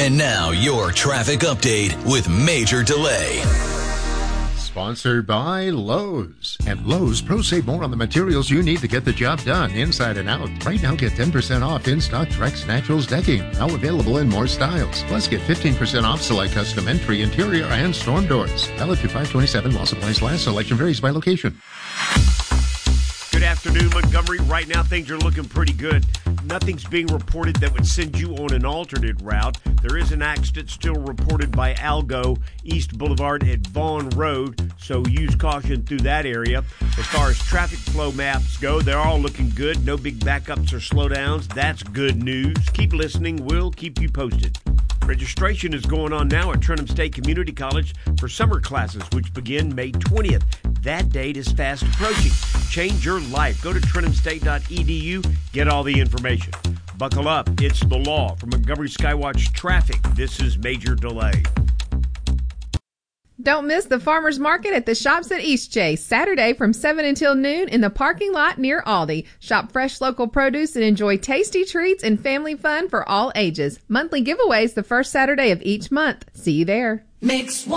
And now your traffic update with Major Delay. Sponsored by Lowe's. At Lowe's, pros save more on the materials you need to get the job done, inside and out. Right now, get 10% off in-stock Trex Naturals decking, now available in more styles. Plus, get 15% off select custom entry, interior, and storm doors. Valid through 5/27 while supplies last. Selection varies by location. Good afternoon, Montgomery. Right now, things are looking pretty good. Nothing's being reported that would send you on an alternate route. There is an accident still reported by Algo, East Boulevard at Vaughn Road, so use caution through that area. As far as traffic flow maps go, they're all looking good. No big backups or slowdowns. That's good news. Keep listening. We'll keep you posted. Registration is going on now at Trenton State Community College for summer classes, which begin May 20th. That date is fast approaching. Change your life. Go to TrentonState.edu. Get all the information. Buckle up. It's the law. From Montgomery Skywatch Traffic, this is Major Delay. Don't miss the Farmers Market at the Shops at Eastchase, Saturday from 7 until noon in the parking lot near Aldi. Shop fresh local produce and enjoy tasty treats and family fun for all ages. Monthly giveaways the first Saturday of each month. See you there. Mix